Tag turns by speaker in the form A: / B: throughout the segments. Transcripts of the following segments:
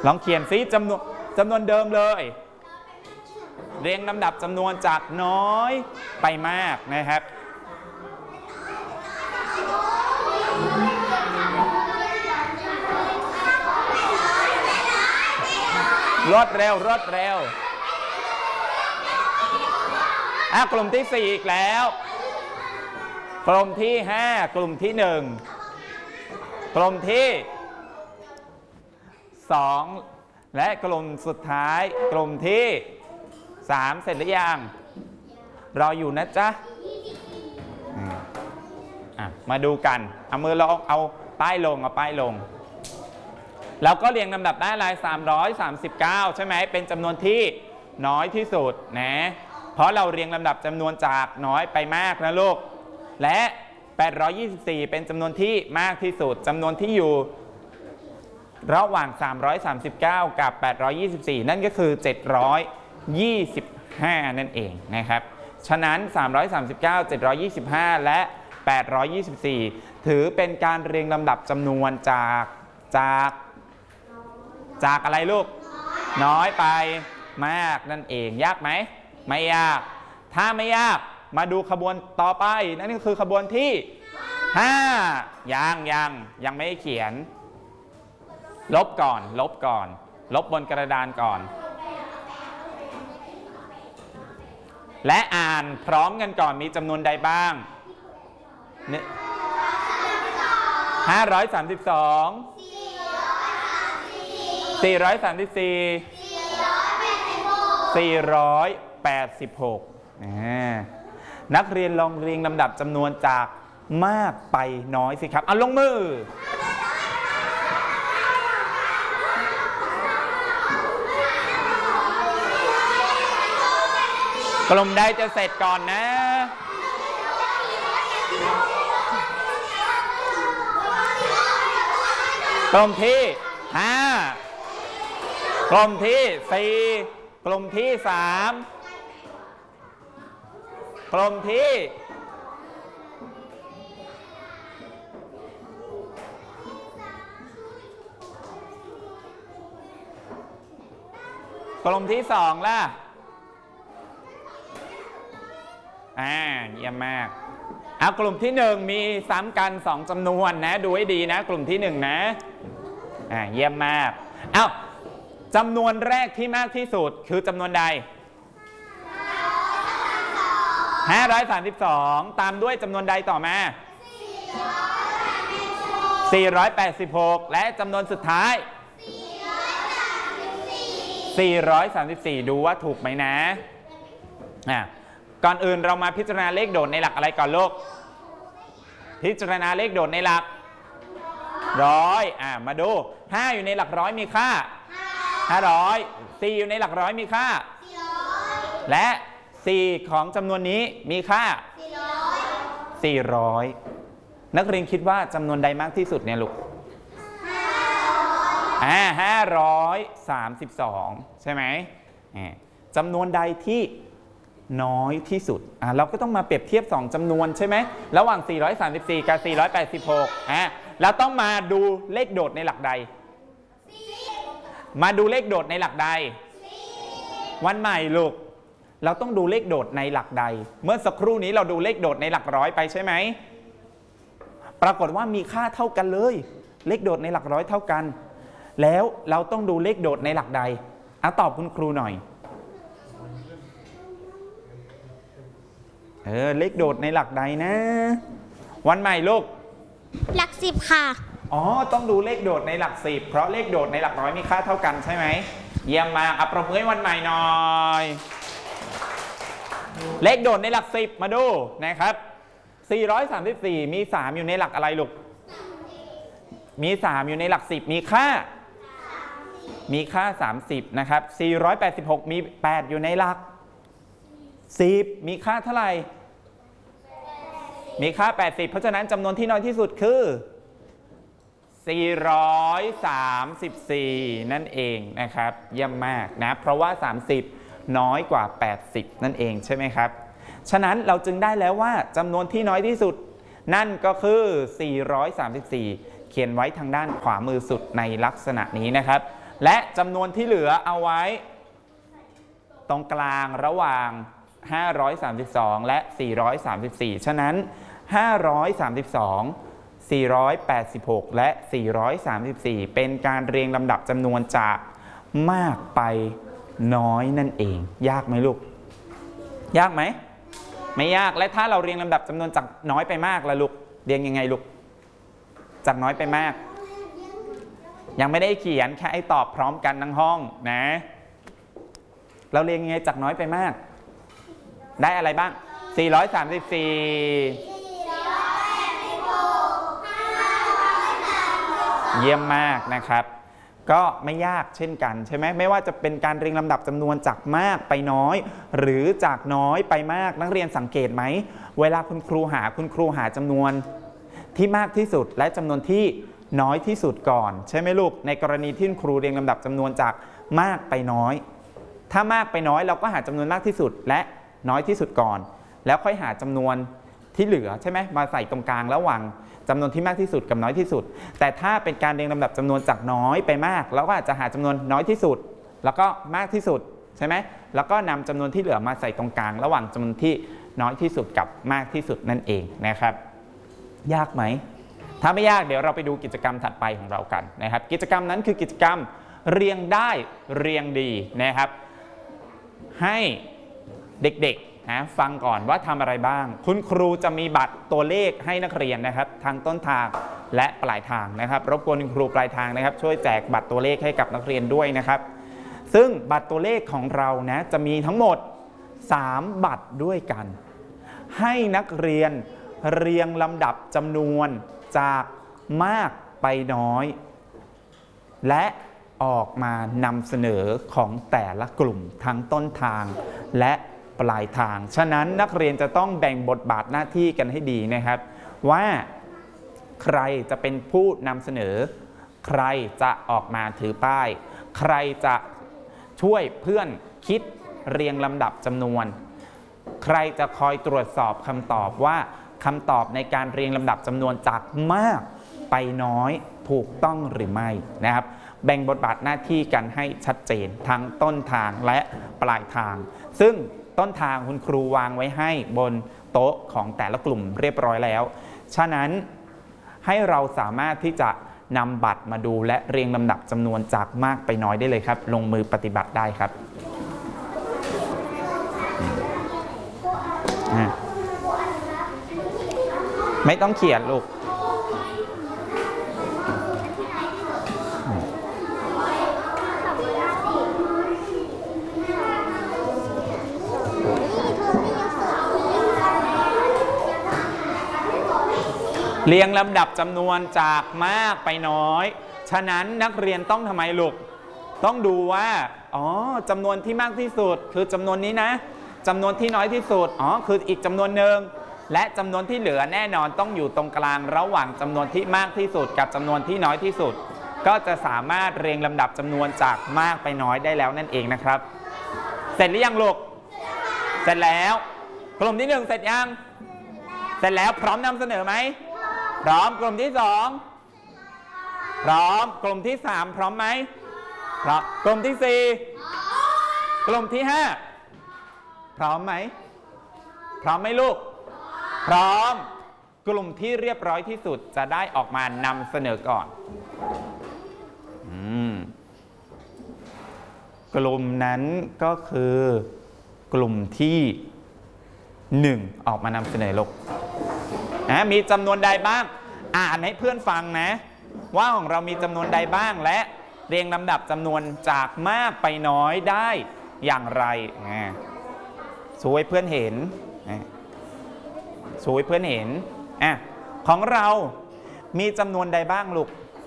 A: ลองเขียนซิจำนวนเดิมเลยเรียงลำดับจำนวนจากน้อยไปมากนะครับรวดเร็วกลุ่มที่4อีกแล้วกลุ่มที่5กลุ่มที่1กลุ่มที่2และกลุ่มสุดท้ายกลุ่มที่3เสร็จหรือยังรออยู่นะจ๊ะมาดูกันเอามือลองเอาป้ายลงแล้วก็เรียงลำดับได้ลาย339ใช่ไหมเป็นจำนวนที่น้อยที่สุดนะเพราะเราเรียงลำดับจำนวนจากน้อยไปมากนะลูกและ824เป็นจำนวนที่มากที่สุดจำนวนที่อยู่ระหว่าง339กับ824นั่นก็คือ725นั่นเองนะครับฉะนั้น339 725และ824ถือเป็นการเรียงลำดับจำนวนจากอะไรลูกน้อยไปมากนั่นเองยากไหมไม่ยากถ้าไม่ยากมาดูขบวนต่อไปนั่นก็คือขบวนที่5ยังไม่ได้เขียนลบก่อนลบบนกระดานก่อนและอ่านพร้อมกันก่อนมีจำนวนใดบ้าง532 434 486นักเรียนลองเรียงลำดับจำนวนจากมากไปน้อยสิครับเอาลงมือกลุ่มใดจะเสร็จก่อนนะกลุ่มที่5กลุ่มที่4กลุ่มที่3กลุ่มที่2ล่ะเยี่ยมมากเอากลุ่มที่1มีซ้ำกัน2จำนวนนะดูให้ดีนะกลุ่มที่1นะเยี่ยมมากเอาจำนวนแรกที่มากที่สุดคือจำนวนใด532ตามด้วยจำนวนใดต่อมา486และจำนวนสุดท้าย434ดูว่าถูกไหมนะก่อนอื่นเรามาพิจารณาเลขโดดในหลักอะไรก่อนลูกพิจารณาเลขโดดในหลักร้อยมาดู5อยู่ในหลักร้อยมีค่า500 4อยู่ในหลักร้อยมีค่าและ4ของจำนวนนี้มีค่า400นักเรียนคิดว่าจำนวนใดมากที่สุดเนี่ยลูก532ใช่ไหมจำนวนใดที่น้อยที่สุดเราก็ต้องมาเปรียบเทียบ2จำนวนใช่ไหมระหว่าง434กับ486เราต้องมาดูเลขโดดในหลักใดมาดูเลขโดดในหลักใดวันใหม่ลูกเราต้องดูเลขโดดในหลักใดเมื่อสักครู่นี้เราดูเลขโดดในหลักร้อยไปใช่ไหมปรากฏว่ามีค่าเท่ากันเลยเลขโดดในหลักร้อยเท่ากันแล้วเราต้องดูเลขโดดในหลักใดตอบคุณครูหน่อยเลขโดดในหลักใดนะวันใหม่ลูก
B: หลัก10ค่ะ
A: ต้องดูเลขโดดในหลัก10เพราะเลขโดดในหลักร้อยมีค่าเท่ากันใช่ไหมเยี่ยมมากปรบมือให้วันใหม่หน่อยเลขโดดในหลัก10มาดูนะครับ434มี3อยู่ในหลักอะไรลูกมี3อยู่ในหลัก10มีค่า30นะครับ486มี8อยู่ในหลัก10มีค่าเท่าไหร่มีค่า80เพราะฉะนั้นจำนวนที่น้อยที่สุดคือ434นั่นเองนะครับเยี่ยมมากนะเพราะว่า30น้อยกว่า80นั่นเองใช่ไหมครับฉะนั้นเราจึงได้แล้วว่าจำนวนที่น้อยที่สุดนั่นก็คือ434เขียนไว้ทางด้านขวามือสุดในลักษณะนี้นะครับและจำนวนที่เหลือเอาไว้ตรงกลางระหว่าง532และ434ฉะนั้น532 486และ434เป็นการเรียงลำดับจำนวนจากมากไปน้อยนั่นเองยากไหมลูกยากไหมไม่ยากและถ้าเราเรียงลำดับจำนวนจากน้อยไปมากล่ะลูกเรียงยังไงลูกจากน้อยไปมากยังไม่ได้เขียนแค่ให้ตอบพร้อมกันทั้งห้องนะเราเรียงยังไงจากน้อยไปมากได้อะไรบ้าง434เยี่ยมมากนะครับก็ไม่ยากเช่นกันใช่ไหมไม่ว่าจะเป็นการเรียงลำดับจำนวนจากมากไปน้อยหรือจากน้อยไปมากนักเรียนสังเกตไหมเวลาคุณครูหาจำนวนที่มากที่สุดและจำนวนที่น้อยที่สุดก่อนใช่ไหมลูกในกรณีที่คุณครูเรียงลำดับจำนวนจากมากไปน้อยถ้ามากไปน้อยเราก็หาจำนวนมากที่สุดและน้อยที่สุดก่อนแล้วค่อยหาจำนวนที่เหลือใช่ไหมมาใส่ตรงกลางระหว่างจำนวนที่มากที่สุดกับน้อยที่สุดแต่ถ้าเป็นการเรียงลำดับจำนวนจากน้อยไปมากเราก็อาจจะหาจำนวนน้อยที่สุดแล้วก็มากที่สุดใช่ไหมแล้วก็นำจำนวนที่เหลือมาใส่ตรงกลางระหว่างจำนวนที่น้อยที่สุดกับมากที่สุดนั่นเองนะครับยากไหมถ้าไม่ยากเดี๋ยวเราไปดูกิจกรรมถัดไปของเรากันนะครับกิจกรรมนั้นคือกิจกรรมเรียงได้เรียงดีนะครับให้เด็กๆนะฟังก่อนว่าทำอะไรบ้างคุณครูจะมีบัตรตัวเลขให้นักเรียนนะครับทางต้นทางและปลายทางนะครับรบกวนคุณครูปลายทางนะครับช่วยแจกบัตรตัวเลขให้กับนักเรียนด้วยนะครับซึ่งบัตรตัวเลขของเรานะจะมีทั้งหมด3บัตรด้วยกันให้นักเรียนเรียงลำดับจำนวนจากมากไปน้อยและออกมานำเสนอของแต่ละกลุ่มทั้งต้นทางและปลายทางฉะนั้นนักเรียนจะต้องแบ่งบทบาทหน้าที่กันให้ดีนะครับว่าใครจะเป็นผู้นำเสนอใครจะออกมาถือป้ายใครจะช่วยเพื่อนคิดเรียงลำดับจำนวนใครจะคอยตรวจสอบคำตอบว่าคำตอบในการเรียงลำดับจำนวนจากมากไปน้อยถูกต้องหรือไม่นะครับแบ่งบทบาทหน้าที่กันให้ชัดเจนทั้งต้นทางและปลายทางซึ่งต้นทางคุณครูวางไว้ให้บนโต๊ะของแต่ละกลุ่มเรียบร้อยแล้วฉะนั้นให้เราสามารถที่จะนำบัตรมาดูและเรียงลำดับจำนวนจากมากไปน้อยได้เลยครับลงมือปฏิบัติได้ครับไม่ต้องเขียนลูกเรียงลำดับจำนวนจากมากไปน้อยฉะนั้นนักเรียนต้องทำไมลูกต้องดูว่าจำนวนที่มากที่สุดคือจำนวนนี้นะจำนวนที่น้อยที่สุดคืออีกจำนวนหนึ่งและจำนวนที่เหลือแน่นอนต้องอยู่ตรงกลางระหว่างจำนวนที่มากที่สุดกับจำนวนที่น้อยที่สุดก็จะสามารถเรียงลำดับจำนวนจากมากไปน้อยได้แล้วนั่นเองนะครับเสร็จหรือยังลูกเสร็จแล้วกลุ่มที่1เสร็จยังเสร็จแล้วพร้อมนำเสนอไหมพร้อมกลุ่มที่2พร้อมกลุ่มที่3พร้อมไหมพร้อมกลุ่มที่4กลุ่มที่5พร้อมไหมพร้อมไหมลูกพร้อมกลุ่มที่เรียบร้อยที่สุดจะได้ออกมานำเสนอก่อนกลุ่มนั้นก็คือกลุ่มที่1ออกมานำเสนอลูกมีจำนวนใดบ้างอ่านให้เพื่อนฟังนะว่าของเรามีจำนวนใดบ้างและเรียงลำดับจำนวนจากมากไปน้อยได้อย่างไรช่วยเพื่อนเห็นช่วยเพื่อนเห็นของเรามีจำนวนใดบ้างลูก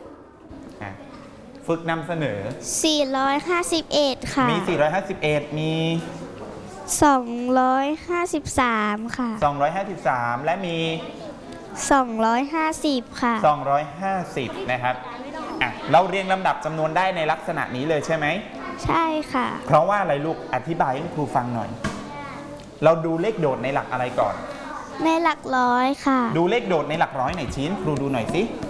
A: ฝึกนำเสนอ
B: 451ค่ะ
A: มี451มี
B: 253ค่ะ
A: 253และมี
B: 250ค่ะ
A: 250นะครับเราเรียงลำดับจำนวนได้ในลักษณะนี้เลยใช่ไหม
B: ใช่ค่ะ
A: เพราะว่าอะไรลูกอธิบายให้ครูฟังหน่อยเราดูเลขโดดในหลักอะไรก่อน
B: ในหลักร้อยค่ะ
A: ดูเลขโดดในหลักร้อยหน่อยชิ้นครูดูหน่อยสิ